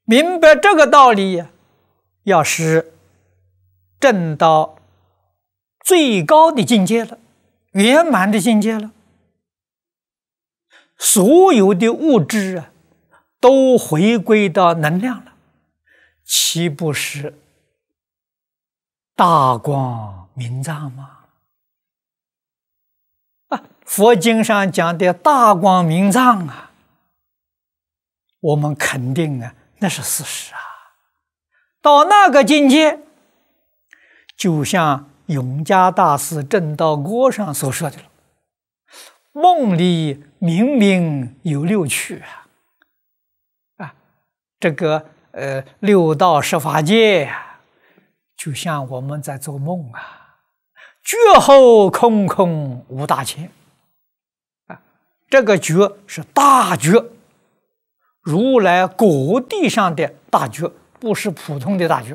明白这个道理呀，要是证到最高的境界了，圆满的境界了，所有的物质啊，都回归到能量了，岂不是大光明藏吗？佛经上讲的大光明藏啊，我们肯定啊，那是事实啊。到那个境界，就像永嘉大师正道歌上所说的了：“梦里明明有六趣啊！”这个六道十法界呀，就像我们在做梦啊，觉后空空无大千啊，这个觉是大觉，如来果地上的大觉，不是普通的大觉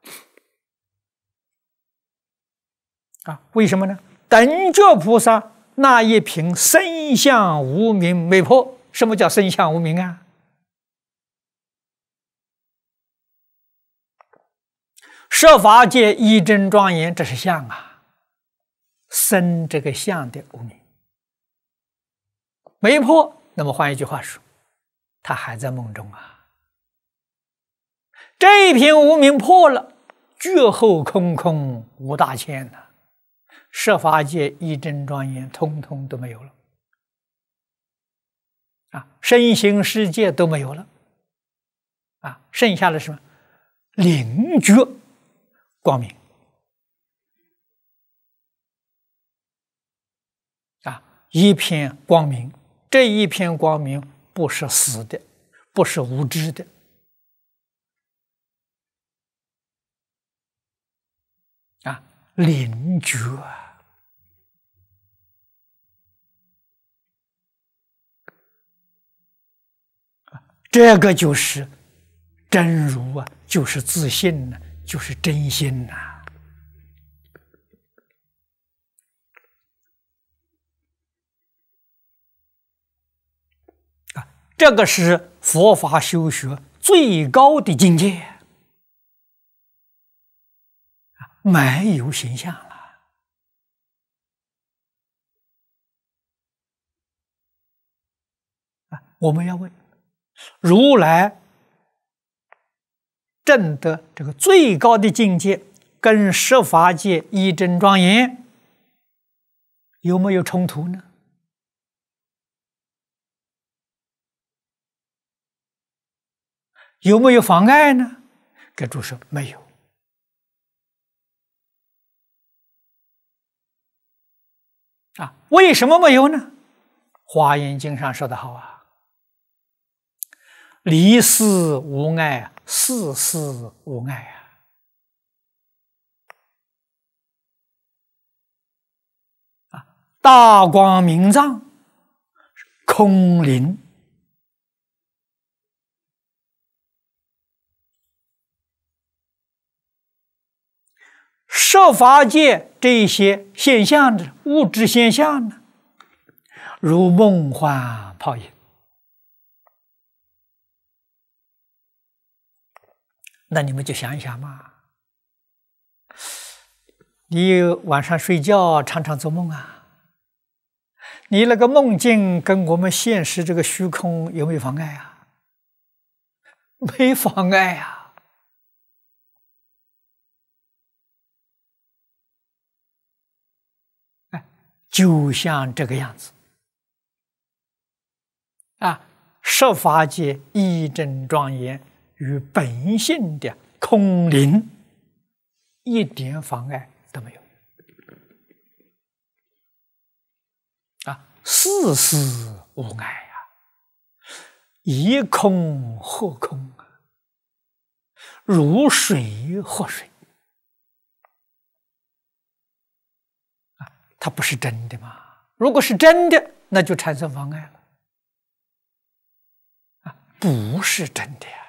啊。为什么呢？等觉菩萨那一品身相无明没破。什么叫身相无明啊？设法界一真庄严，这是相啊，生这个相的无明没破。那么换一句话说，他还在梦中啊。这一品无明破了，觉后空空无大千呐，设法界一真庄严通通都没有了啊，身心世界都没有了啊，剩下的什么？灵觉光明啊，一片光明。这一片光明不是死的，不是无知的啊，灵觉啊，这个就是真如啊，就是自信呢，就是真心呐。这个是佛法修学最高的境界，没有形象了我们要问，如来证得这个最高的境界，跟十法界一真庄严有没有冲突呢？有没有妨碍呢？给诸说没有啊。为什么没有呢？华严经上说得好啊，离事无碍，事事无碍啊！大光明藏，空灵。设法界这些现象的物质现象呢，如梦幻泡影。那你们就想一想嘛，你晚上睡觉常常做梦啊，你那个梦境跟我们现实这个虚空有没有妨碍啊？没妨碍啊。就像这个样子啊，十法界一真庄严与本性的空灵一点妨碍都没有啊，事事无碍啊，一空或空啊，如水或水。它不是真的嘛？如果是真的，那就产生妨碍了。不是真的呀。